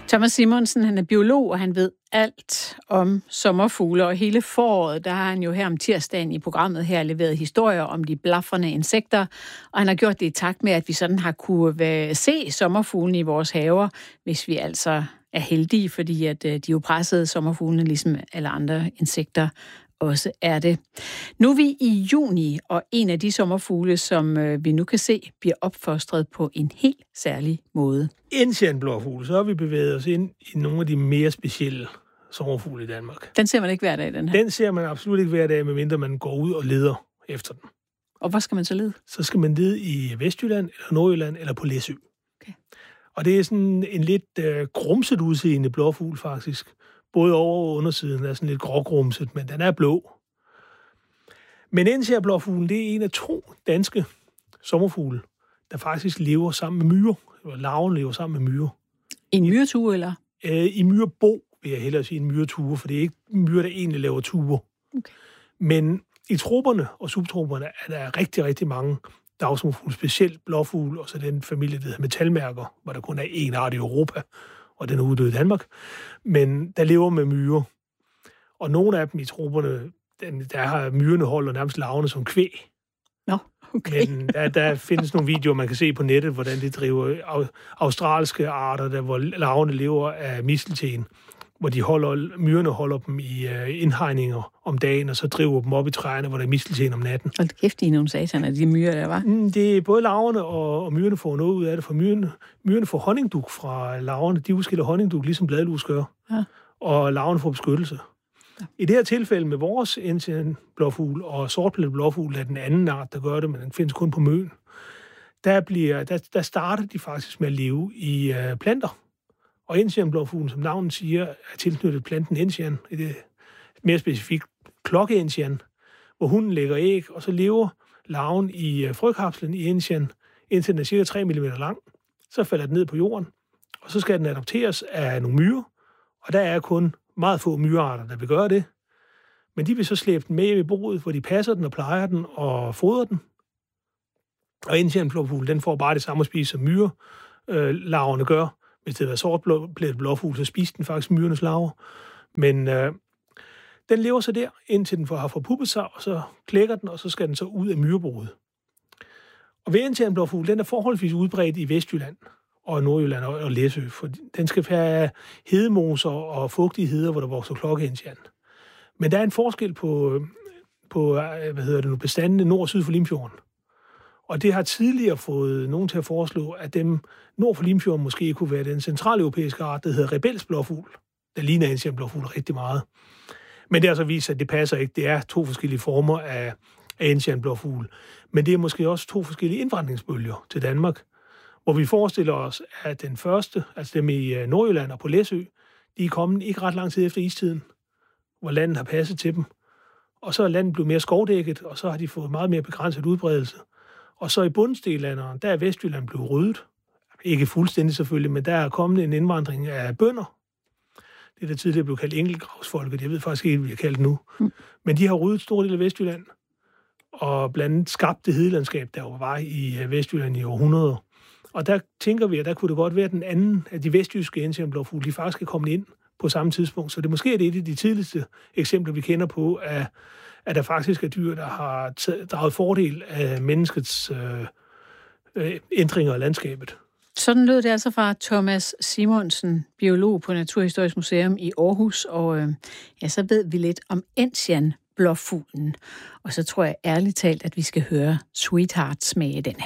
Thomas Simonsen, han er biolog, og han ved alt om sommerfugle, og hele foråret, der har han jo her om tirsdagen i programmet her leveret historier om de blafrende insekter, og han har gjort det i takt med, at vi sådan har kunne se sommerfuglene i vores haver, hvis vi altså er heldige, fordi at de jo pressede sommerfuglene, ligesom alle andre insekter også er det. Nu er vi i juni, og en af de sommerfugle, som vi nu kan se, bliver opfostret på en helt særlig måde. Enzianblåfugl, så har vi bevæget os ind i nogle af de mere specielle sommerfugle i Danmark. Den ser man ikke hver dag, den her? Den ser man absolut ikke hver dag, medmindre man går ud og leder efter den. Og hvor skal man så lede? Så skal man lede i Vestjylland, eller Nordjylland, eller på Læsø. Okay. Og det er sådan en lidt grumset udseende blåfugl, faktisk. Både over- og undersiden er sådan lidt grågrumset, men den er blå. Men enzianblåfuglen, det er en af 2 danske sommerfugle, der faktisk lever sammen med myrer. Larven lever sammen med myrer. En myretue, eller? I myrebo vil jeg hellere sige en myretue, for det er ikke myrer, der egentlig laver tuer. Okay. Men i trupperne og subtrupperne er der rigtig, rigtig mange dagsommerfugle, specielt blåfugle, og så den familie, der hedder metalmærker, hvor der kun er én art i Europa, og den er uddød i Danmark. Men der lever med myrer. Og nogle af dem i trupperne, der har myrerne holder nærmest larverne som kvæg. Nå, okay. Men der findes nogle videoer, man kan se på nettet, hvordan de driver australske arter, der hvor larverne lever af mistelten, hvor myrerne holder dem i indhegninger om dagen, og så driver dem op i træerne, hvor der er mistelten om natten. Hold kæft, I nogle sataner, de myrer, der var. Det er både larverne og myrerne får noget ud af det, for myrerne får honningdug fra larverne. De udskiller honningdug, ligesom bladlus gør. Ja. Og larverne får beskyttelse. Ja. I det her tilfælde med vores enzianblåfugl og sortplettet blåfugl er den anden art, der gør det, men den findes kun på Møn. Der starter de faktisk med at leve i planter. Og enzianblåfuglen, som navnet siger, er tilknyttet planten enzian, mere specifikt klokkeenzian, hvor hunden lægger æg, og så lever larven i frøkapslen i enzian, indtil den er cirka 3 mm lang. Så falder den ned på jorden, og så skal den adopteres af nogle myrer, og der er kun meget få myrearter, der vil gøre det. Men de vil så slæbe den med hjem i boet, hvor de passer den og plejer den og fodrer den. Og enzianblåfuglen, den får bare det samme at spise, som myrelarverne gør. Hvis det var sortplettet blåfugl, så spiser den faktisk myrernes larver. Men den lever så der, indtil den har forpuppet sig, og så klækker den, og så skal den så ud af myreboet. Og ved enzianblåfugl, den er forholdsvis udbredt i Vestjylland og Nordjylland og Læsø, for den skal have hedemoser og fugtige heder, hvor der vokser klokkeenzian. Men der er en forskel på bestandene nord og syd for Limfjorden. Og det har tidligere fået nogen til at foreslå, at dem nord for Limfjorden måske kunne være den centraleuropæiske art, der hedder rebelsblåfugl. Der ligner enzianblåfugl rigtig meget. Men det har så vist, at det passer ikke. Det er 2 forskellige former af enzianblåfugl. Men det er måske også 2 forskellige indvandringsbølger til Danmark, hvor vi forestiller os, at den første, altså dem i Nordjylland og på Læsø, de er kommet ikke ret lang tid efter istiden, hvor landet har passet til dem. Og så er landet blevet mere skovdækket, og så har de fået meget mere begrænset udbredelse. Og så i bundstillanderen, der er Vestjylland blevet ryddet. Ikke fuldstændig selvfølgelig, men der er kommet en indvandring af bønder. Det der tidligere blev kaldt enkeltgravsfolket, jeg ved faktisk ikke, hvad vi har kaldt nu. Men de har ryddet stor del af Vestjylland, og blandt andet skabt det hedelandskab, der var i Vestjylland i århundreder. Og der tænker vi, at der kunne det godt være, at den anden af de vestjyske enzianblåfugle, de faktisk er kommet ind på samme tidspunkt. Så det måske er det et af de tidligste eksempler, vi kender på, at der faktisk er dyr, der har draget fordel af menneskets ændringer af landskabet. Sådan lød det altså fra Thomas Simonsen, biolog på Naturhistorisk Museum i Aarhus, og så ved vi lidt om enzianblåfuglen. Og så tror jeg ærligt talt, at vi skal høre Sweethearts med den her.